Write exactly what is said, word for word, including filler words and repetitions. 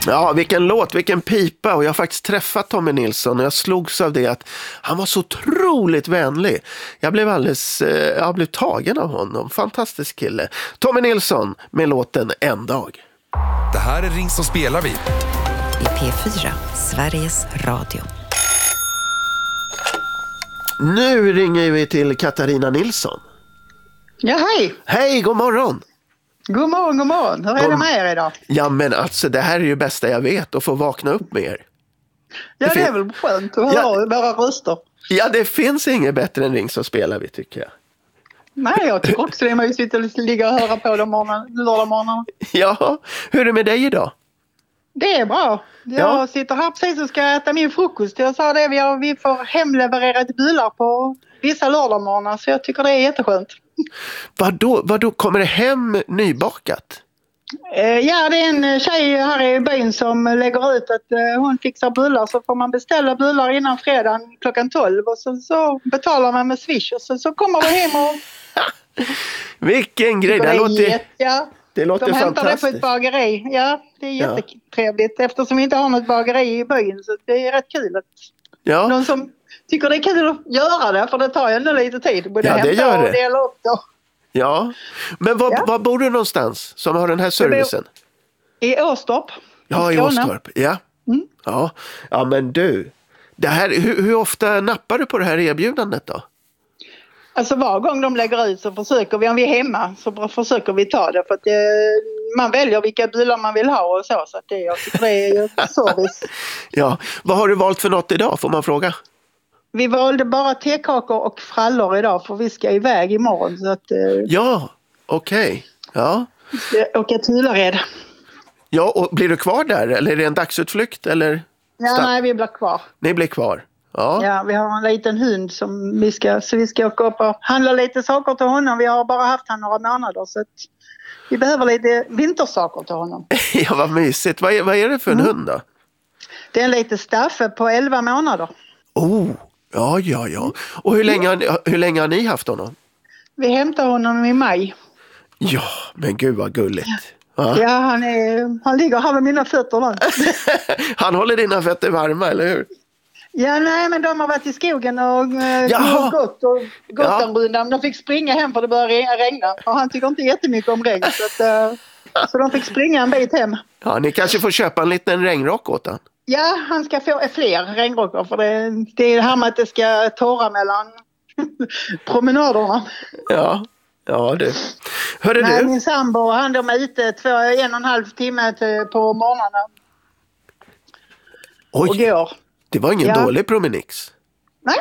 Ja, vilken låt, vilken pipa. Och jag har faktiskt träffat Tommy Nilsson och jag slogs av det att han var så otroligt vänlig. Jag blev alldeles, eh, jag blev tagen av honom. Fantastisk kille. Tommy Nilsson med låten En dag. Det här är Ring så spelar vi. I P fyra, Sveriges Radio. Nu ringer vi till Katarina Nilsson. Ja, hej. Hej, god morgon. God morgon, god morgon. Hur är God... det med er idag? Ja, men alltså det här är ju bästa jag vet, att få vakna upp med er. Ja, det, det är väl skönt att höra ja. våra röster. Ja, det finns inget bättre än Ring så spelar vi, tycker jag. Nej, jag tycker också det är mysigt att ligga och höra på de lördagsmorgnarna. Ja, hur är det med dig idag? Det är bra. Jag ja. sitter här precis och ska äta min frukost. Jag sa det, vi, har, vi får hemlevererade bilar på vissa lördagsmorgnar, så jag tycker det är jätteskönt. Vadå, vadå, kommer det hem nybakat? Eh, ja, det är en tjej här i byn som lägger ut att eh, hon fixar bullar, så får man beställa bullar innan fredagen klockan tolv och så, så betalar man med Swish och så, så kommer det hem och... Vilken grej, det, det låter, jätte, ja. det låter De fantastiskt. hämtar det på ett bageri, ja, det är jättetrevligt ja. Eftersom vi inte har något bageri i byn, så det är rätt kul att ja. någon som tycker det är kul att göra det, för det tar ju ändå lite tid. Både ja, det gör det. Och dela upp då. Ja, men var, ja. var bor du någonstans som har den här servicen? I Åstorp. Ja, i Åstorp, ja. Mm. ja. Ja, men du, det här, hur, hur ofta nappar du på det här erbjudandet då? Alltså var gång de lägger ut så försöker vi, om vi är hemma så försöker vi ta det, för att det, man väljer vilka bilar man vill ha och så, så att det, jag tycker det är ju service. Ja, vad har du valt för något idag, får man fråga? Vi valde bara tekakor och frallor idag, för vi ska iväg imorgon. Så att, eh, ja, okej. Okay. Ja. Vi ska åka till Ullared. Ja, och blir du kvar där? Eller är det en dagsutflykt? Eller? Ja, Sta- nej, vi blir kvar. Ni blir kvar? Ja. Ja, vi har en liten hund som vi ska, så vi ska åka upp och handla lite saker till honom. Vi har bara haft han några månader, så att vi behöver lite vintersaker till honom. Ja, vad mysigt. Vad är, vad är det för en mm. hund då? Det är en liten Staffe på elva månader. Oh, ja, ja, ja. Och hur länge, har, hur länge har ni haft honom? Vi hämtar honom i maj. Ja, men gud vad gulligt. Ja, ja han, är, han ligger här med mina fötter nu. Han håller dina fötter varma, eller hur? Ja, nej, men de har varit i skogen och eh, gått och gått ja. en runda. De fick springa hem för det började regna. Och han tycker inte jättemycket om regn. Så, att, eh, så de fick springa en bit hem. Ja, ni kanske får köpa en liten regnrock åt han. Ja, han ska få fler regnrockar. För det, det är det här med att det ska torra mellan promenaderna. Ja, ja du. Hörde nej, du? Min sambo, han de är ute två, en och en halv timme till, på morgonen. Oj. Och går. Det var ingen ja. dålig promenix.